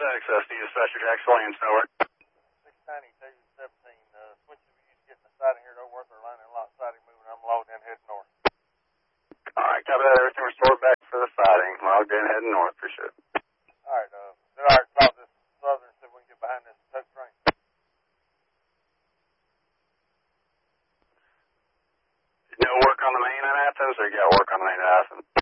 access to dispatcher Jack Williams, over. 692-17, switch of you getting the siding here at Oakworth or line and lot siding moving. I'm logged in heading north. Alright, copy that. Everything restored back for the siding. Logged in heading north for sure. Alright, did I stop this southern so we can get behind this tow train? No work on the main in Athens, or you got work on the main in Athens?